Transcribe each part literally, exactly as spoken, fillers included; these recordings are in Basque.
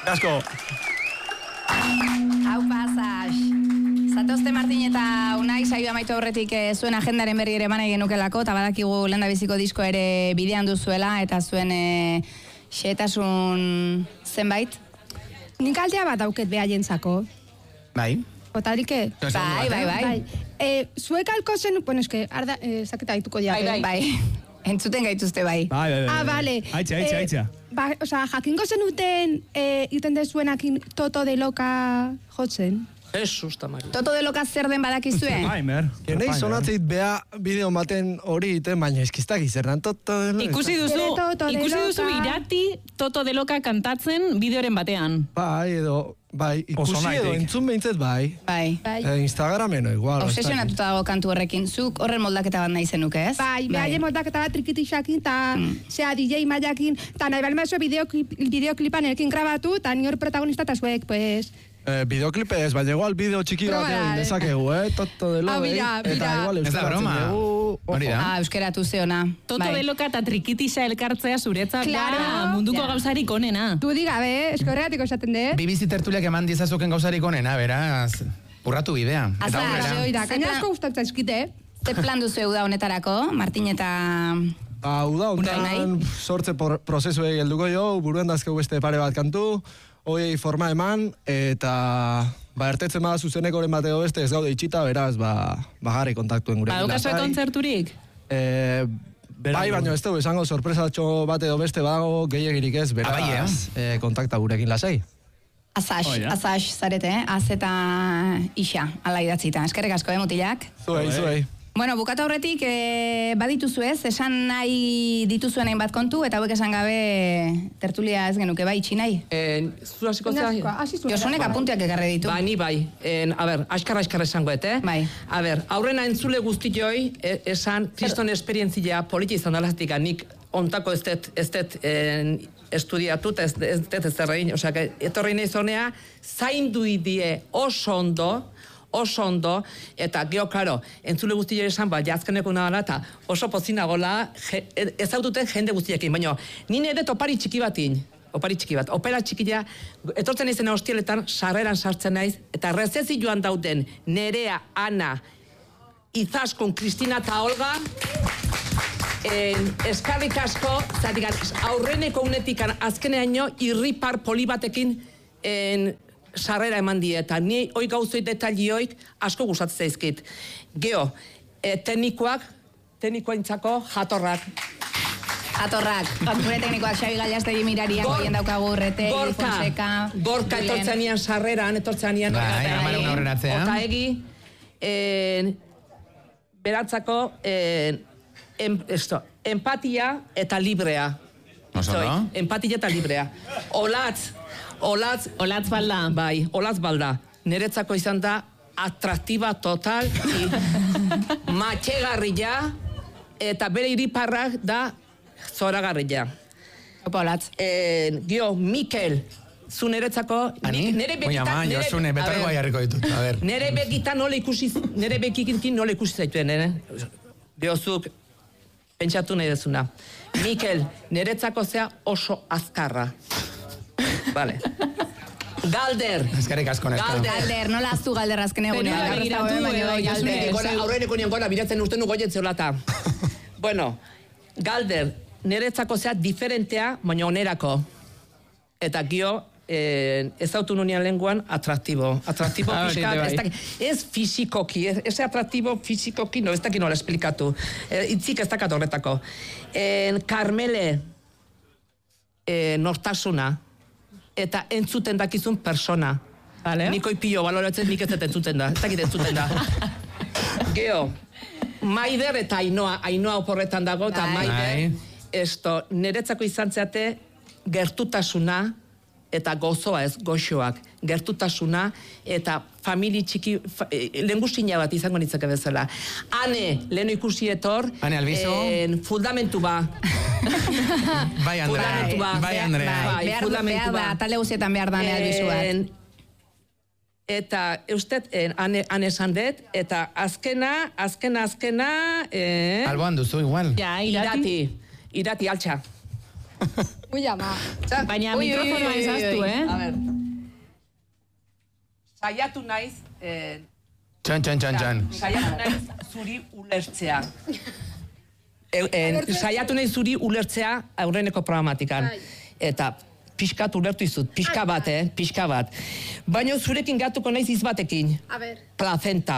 Asko. Hau pasaz. Zatozte Martin eta Unai saio amaitu aurretik eh, zuen agendaren berri ere eman egin nukelako, eta badakigu lehendabiziko disko ere bidean duzuela, eta zuen eh, xehetasun zenbait. Nik aldea bat auket behajentzako. Bai. Otarike? Bai, bai, bai. bai. E, zuek alko zen, bueno, eske, arda, e, zaketa dituko diak. Bai, bai, bai. Entzuten gaituzte bai. Bai, bai, bai. Ah, bale. Aitza, aitza, aitza. Ba, oza, jakingo zenuten, e, iten dezuenakin Toto de Loka jotzen? Jesus, tamari. Toto de Loka zer den badakizue? Aimer. Genei sonatzeit bea bideo baten hori iten, baina eskiztak izerran Toto de Loka. Ikusi duzu, Toto de ikusi duzu Loka. irati Toto de Loka kantatzen bideoren batean. Bai, edo, bai, Oso ikusi edo, naitik. entzun behintzet bai. Bai. Bai. E, Instagrameno igual. Obsesionatuta dago kantu horrekin. Zuk horren moldaketa bat nahi zenuke, ez? Bai, behaien moldaketa bat trikitixakin, eta zea D J maiakin, eta nahi bali mazue bideoklipan erekin grabatu, eta ni hor protagonista eta zuek, pues... Eh, videoklipe ez, baina igual bideo txiki bat Proba, egin eh. dezakegu, eh? Toto de Ah, Loka, mira, eta mira. igual Ez da euskaratzen broma. dugu. Hori da. Ah, euskeratu zeona. Toto Bai. de Loka eta trikitisa elkartzea zuretzat Claro. da munduko Ja. gauzarik onena. Du digabe, eske horregatik esaten de. Bibizi tertuliak eman diezazuken gauzarik onena, beraz, urratu bidea. Eta Azar, aurrera. Ze oida, Ze gaina plan- asko gustatzen eskite. Ze plan duzu da honetarako, Martin eta... Ba, uda, ontan sortze por- prozesuei helduko jo, buruan dazkeu beste pare bat kantu, hoiei forma eman, eta ba, ertetzen bada zuzenekoren bateo beste ez gaude itxita, beraz, ba, bagarri kontaktuen gure. Badukazue kontzerturik? Eh, bai, baina ez dugu esango sorpresatxo bat edo beste badago gehiagirik ez, beraz, Ah, bai, eh, kontakta gurekin lasai. Azaz, Oh, ja. azaz zarete, eh? Az eta isa, ala idatzita. Eskerrik asko, eh, mutilak? Zuei, zuei. Bueno, bukatu aurretik, eh, badituzu ez, esan nahi dituzuen hainbat kontu, eta hauek esan gabe tertulia ez genuke bai, itxi nahi. Eh, zu hasiko zara? Hasi zuen. Josunek apunteak ekarri ditu. Ba, ni bai. En, a ber, askar askar esango, eh? Bai. A ber, aurrena entzule guztioi, e, esan, kriston esperientzia politia izan dalatik, nik ontako ez dut, ez dut en, estudiatu, eta ez ez dut ez derrein, osea, que etorri nahi zonea, zaindu idie oso ondo, oso ondo, eta geho, klaro, entzule guztioi esan, ba, jazkeneko nabala, eta oso pozinagola, je, ez haututen jende guztiekin, baina, nire edet opari txiki batin, opari txiki bat. Opera txikia, etortzen izena hostieletan, sarreran sartzen naiz, eta rezezioan dauden Nerea, Ana, Izaskun, Kristina eta Olga, en, eskarrik asko, zatikan, aurreneko unetikan azkeneaino irripar poli batekin en, sarrera eman die, eta ni hoi gauzoit detailioik asko gustatzen zaizkit. Geo, e, teknikoak, teknikoaintzako jatorrak. Jatorrak, gure teknikoak Xabi Gallastegi Mirariak, Gor- hoien daukagu urrete, Gorka, Fonseca... Gorka Julen. etortzen nian sarreran, etortzen nian... Bai, amaren aurreratzea. Ota egi, en, berantzako, en, em, esto, empatia eta librea. Oso, Zoi, no? empatia eta librea. Olatz, olatz, Olatz balda. bai, olatz balda. Niretzako izan da atraktiba total, matxegarria, eta bere iriparrak da zoragarria. Opa, Olatz. Eh, gio, Mikel, zu niretzako... Ani? nik- Nere Oina, begitan... ma, nere- Josune, a betargoa ber, jarriko ditut, a ber. Nere begitan nola ikusi... Nere begikin nola ikusi zaituen, nere? Diozuk, pentsatu nahi dezuna. Mikel, niretzako zea oso azkarra. Vale. Galder. Eskerrik asko, neska. Galder. Galder, nola aztu Galder azken egunean. Benua gaur ez dago begiratu, hemen, baina edo, bai, Josune, Galder. Gora, aurreneko nien gora, biratzen uste nu goien zeolata. Bueno, Galder, niretzako zea diferentea, baina onerako. Eta gio, eh, ez autu nunian lenguan, atraktibo. Atraktibo Ah, pixkat, bai. ez, daki- ez fizikoki, ez, ez atraktibo fizikoki, no, ez daki nola esplikatu. Eh, itzik ez dakat horretako. Eh, Carmele, eh, nortasuna, eta entzuten dakizun persona. Vale. Nikoi pilo baloratzen nik ez dut entzuten da, ez dakit entzuten da. Geo, Maider eta Ainoa, Ainoa oporretan dago, eta Bai. Maider, Bai. esto, niretzako izan zeate gertutasuna, eta gozoa ez, goxoak, gertutasuna, eta famili txiki, fa, e, lehengusina bat izango nitzake bezala. Ane, leheno ikusi etor, Ane Albizu. en, fundamentu ba. Bai, Andrea. Fundamentu ba. Bai, Andrea. Bai, Bai, behar, fundamentu behar da, ba. talde guztietan behar da nealbizu bat. En, eta eustet, en, ane, ane esan dut, eta azkena, azkena, azkena, eh, Alboan duzu, igual. Ja, irati. irati, irati altxa. Ui, ama. Baina Ui, ui, mikrofonoa ui, ui, ezaztu, ui. eh? A ber. Saiatu naiz, eh, Txan, txan, txan, txan. saiatu naiz zuri ulertzea. E, e, saiatu naiz zuri ulertzea aurreneko programatikan. Eta pixkat ulertu izut, pixka bat, eh? Pixka bat. Baina zurekin gatuko naiz izbatekin. A ber. Placenta.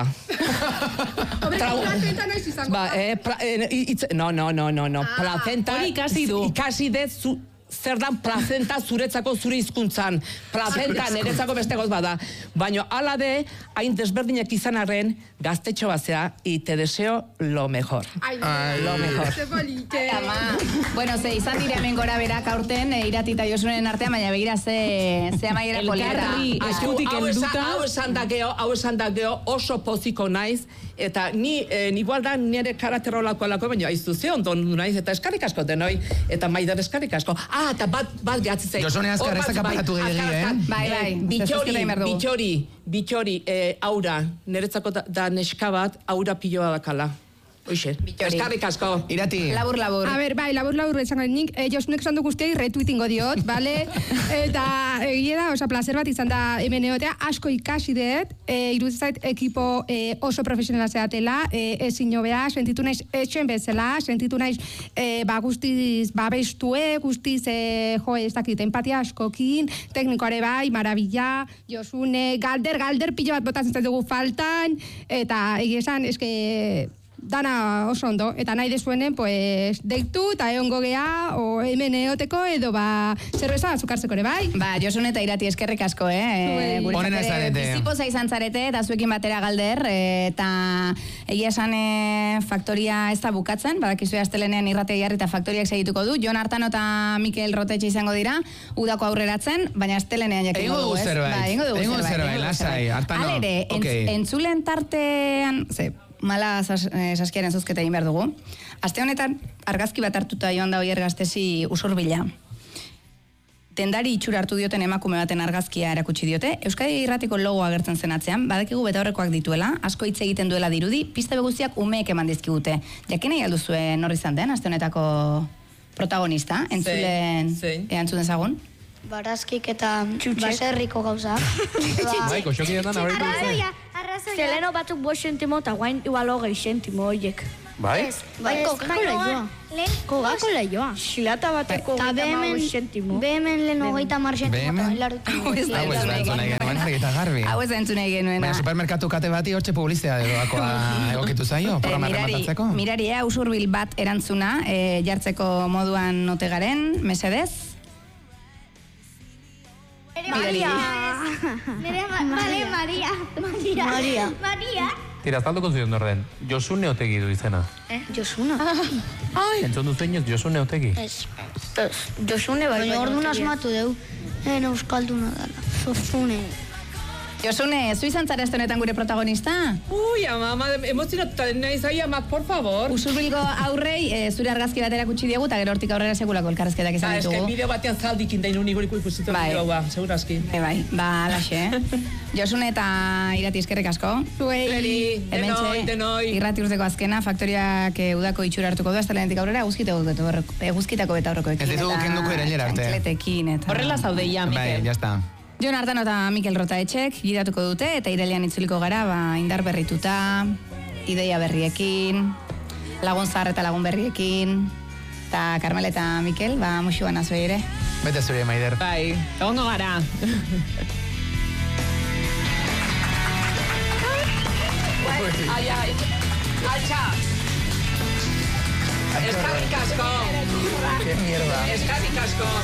Hombre, Trau- placenta noiz izango Ba, da. eh, pla, eh, itz, no, no, no, no, no. Placenta... hori ikasi du. Ikasi dut zu, zer dan placenta zuretzako zure hizkuntzan. Placenta niretzako beste goz bada. Baina hala de, hain desberdinak izan arren, gaztetxo bazea, y te deseo lo mejor. Ai, lo mejor. ze polite. Ama, bueno, ze izan dire hemen gora berak aurten, e, Irati eta Josunen artean, baina begira ze, ze amaiera polieta. Elkarri eskutik Hau esan- helduta. Hau esan da geho, hau esan da geho, oso poziko naiz, eta ni, eh, igual da nire karaterolako alako, baina aizu ze ondo naiz, eta eskarik asko denoi, eta maider eskarik asko. Ah, eta bat, bat gehatzen zaik. Josune azkar Hor ez bat- dakapakatu bai, gehiegi, azkar, eh? azkar. Bai, bai, Eh, zezuzketa Bitxori, egin behar dugu. bitxori, bitxori, eh, aura, niretzako da, da neska bat, aura piloa dakala. Hoixe, Bitxori. eskarrik asko. Irati. Labur, labur. A ber, bai, labur labur esango nik, eh, Josunek esan du guztiei retweetingo diot, bale? Eta egia da, oza, placer bat izan da hemen egotea, asko ikasi dut, eh, iruditzen zait ekipo eh, oso profesionala zeatela, eh, ezin hobea, sentitu naiz etxen bezala, sentitu naiz eh, ba, guztiz babestue, guztiz, eh, jo, ez dakit, empatia askokin, teknikoare bai, marabila, Josune, galder, galder, pilo bat botatzen zait dugu faltan, eta egia esan, eske... dana oso ondo, eta nahi dezuenen, pues, deitu, eta egongo gea, o hemen eoteko, edo, ba, zerbeza azukarzeko ere, bai? Ba, Josune eta Irati eskerrik asko, eh? Zuei. Guretzat Onena ere zarete. bizipoza izan zarete, eta zuekin batera galder, eh, eta egia esan eh, faktoria ez da bukatzen, badakizue astelenean irratea jarri eta faktoriak segituko du, Jon Artano eta Mikel Rotetxe izango dira, udako aurreratzen, baina astelenean jakingo Egingo dugu, dugu ez? zerbait. Ba, egingo dugu Egingo zerbait. zerbait, egingo dugu lasai, zerbait. Artano, Hala ere, entz, ok. entzulen tartean, ze, mala sas, eh, saskiaren zuzketa egin behar dugu. Aste honetan, argazki bat hartuta joan da Oier Gaztesi Usurbila. Dendari itxura hartu dioten emakume baten argazkia erakutsi diote, Euskadi Irratiko logo agertzen zen atzean, badakigu betaurrekoak dituela, asko hitz egiten duela dirudi, pista beguziak umeek eman dizkigute. Jakin nahi alduzue nor izan den, aste honetako protagonista, entzulen, zein? ea entzun dezagun. Barazkik eta baserriko gauza. Bai, koxokietan abertu Arrazoia, arrazoia. Zeleno batzuk bost sentimo eta guain igual hogei sentimo horiek. Bai? Bai, kokako lehioa. Kokako lehioa. Xilata bateko Eta hogeita behemen- hamabost sentimo. Behemen lehen hogeita hamar sentimo eta Behemen? larutu. Hau ez da Hau ez da entzun nahi genuen, argi eta garbi. Hau ez da entzun nahi genuena. Baina supermerkatu kate bati hortxe publiztea edoakoa egokitu zaio, Eh, programa mirari, rematatzeko. mirari, eh, usurbil bat erantzuna, eh, jartzeko moduan ote garen, mesedez. Maria. Vale, Maria. Maria. Maria. Maria. Tira, azalduko zion orden. Josune Otegi du izena. Eh, Josuna. Entzun duzu inoz Josune Otegi? Ez. Ez. Josune bai. Baina orduan asmatu deu. En euskalduna dela. Josune. Josune, zu izan zara aste honetan gure protagonista? Ui, ama, ama, emozionatuta naiz, ai, ama, por favor. Usurbilgo aurrei, eh, zure argazki bat erakutsi diegu, eta gero hortik aurrera sekulako elkarrezketak izan Ah, eske ditugu. bideo batean zaldikin da nik ikusitu Bai. bideo ba, segurazki. Bai, bai, ba, alaxe, eh? Josune eta Irati eskerrik asko. Zuei. Leri, denoi, Hementxe, denoi. irrati urteko azkena, faktoriak eh, udako itxura hartuko du, astelenetik aurrera, eguzkitako betaurreko- eguzkitako betaurrekoekin. Ez ditugu eta kenduko irailera arte. txantxletekin, eta... Horrela zaude ja, Bai, Mikel. jazta. Jon Artano eta Mikel Rotaetxek gidatuko dute, eta irailean itzuliko gara, ba, indar berrituta, ideia berriekin, lagun zahar eta lagun berriekin, eta Carmel eta Mikel, ba, musu bana zuei ere. Bete zure, Maider. Bai, egongo gara. Ai, ai, altxa. Eskarrik asko. Qué mierda. Eskarrik asko.